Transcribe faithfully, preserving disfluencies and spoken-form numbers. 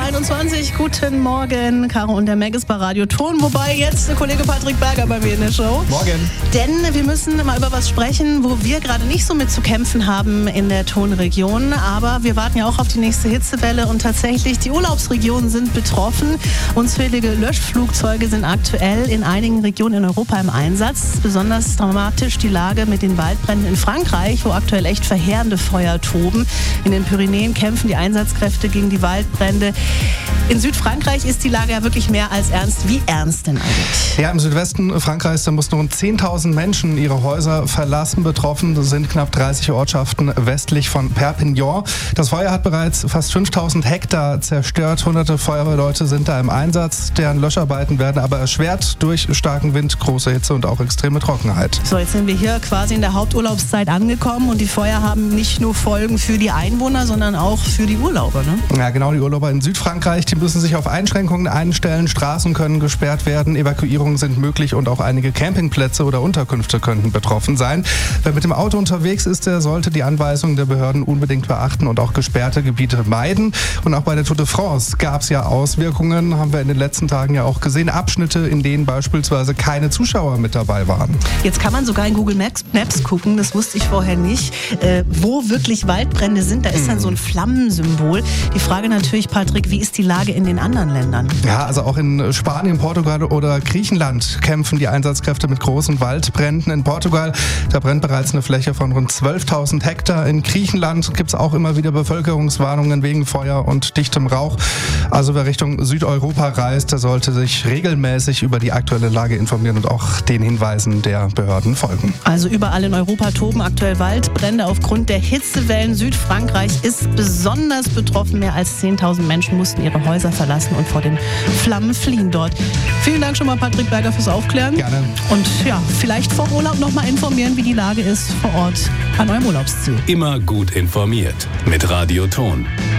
einundzwanzig. Guten Morgen, Caro und der Meg ist bei Radio Ton, wobei jetzt der Kollege Patrick Berger bei mir in der Show. Morgen. Denn wir müssen mal über was sprechen, wo wir gerade nicht so mit zu kämpfen haben in der Tonregion. Aber wir warten ja auch auf die nächste Hitzewelle und tatsächlich die Urlaubsregionen sind betroffen. Unzählige Löschflugzeuge sind aktuell in einigen Regionen in Europa im Einsatz. Besonders dramatisch die Lage mit den Waldbränden in Frankreich, wo aktuell echt verheerende Feuer toben. In den Pyrenäen kämpfen die Einsatzkräfte gegen die Waldbrände. In Südfrankreich ist die Lage ja wirklich mehr als ernst. Wie ernst denn eigentlich? Ja, im Südwesten Frankreichs, da mussten rund zehntausend Menschen ihre Häuser verlassen. Betroffen sind knapp dreißig Ortschaften westlich von Perpignan. Das Feuer hat bereits fast fünftausend Hektar zerstört. Hunderte Feuerwehrleute sind da im Einsatz. Deren Löscharbeiten werden aber erschwert durch starken Wind, große Hitze und auch extreme Trockenheit. So, jetzt sind wir hier quasi in der Haupturlaubszeit angekommen und die Feuer haben nicht nur Folgen für die Einwohner, sondern auch für die Urlauber, ne? Ja, genau, die Urlauber in Südfrankreich, die müssen sich auf Einschränkungen einstellen. Straßen können gesperrt werden, Evakuierungen sind möglich und auch einige Campingplätze oder Unterkünfte könnten betroffen sein. Wer mit dem Auto unterwegs ist, der sollte die Anweisungen der Behörden unbedingt beachten und auch gesperrte Gebiete meiden. Und auch bei der Tour de France gab es ja Auswirkungen, haben wir in den letzten Tagen ja auch gesehen. Abschnitte, in denen beispielsweise keine Zuschauer mit dabei waren. Jetzt kann man sogar in Google Maps, Maps gucken, das wusste ich vorher nicht, äh, wo wirklich Waldbrände sind. Da ist dann so ein Flammensymbol. Die Frage natürlich, Patrick, wie ist die Lage in den anderen Ländern? Ja, also auch in Spanien, Portugal oder Griechenland kämpfen die Einsatzkräfte mit großen Waldbränden. In Portugal, da brennt bereits eine Fläche von rund zwölftausend Hektar. In Griechenland gibt es auch immer wieder Bevölkerungswarnungen wegen Feuer und dichtem Rauch. Also wer Richtung Südeuropa reist, der sollte sich regelmäßig über die aktuelle Lage informieren und auch den Hinweisen der Behörden folgen. Also überall in Europa toben aktuell Waldbrände aufgrund der Hitzewellen. Südfrankreich ist besonders betroffen. Mehr als zehntausend Menschen mussten ihre Häuser verlassen und vor den Flammen fliehen dort. Vielen Dank schon mal, Patrick Berger, fürs Aufklären. Gerne. Und ja, vielleicht vor Urlaub noch mal informieren, wie die Lage ist vor Ort an eurem Urlaubsziel. Immer gut informiert mit Radio Ton.